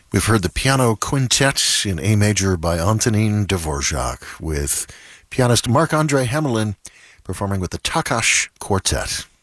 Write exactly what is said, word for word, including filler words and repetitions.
We've heard the piano quintet in A major by Antonin Dvorak with pianist Marc-Andre Hamelin performing with the Takash Quartet.